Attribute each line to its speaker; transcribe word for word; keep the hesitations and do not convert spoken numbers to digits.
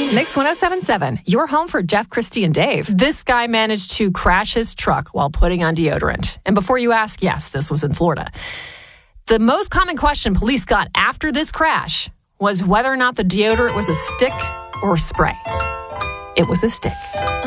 Speaker 1: Mix one oh seven point seven, your home for Jeff, Christy, and Dave. This guy managed to crash his truck while putting on deodorant. And before you ask, yes, this was in Florida. The most common question police got after this crash was whether or not the deodorant was a stick or a spray. It was a stick.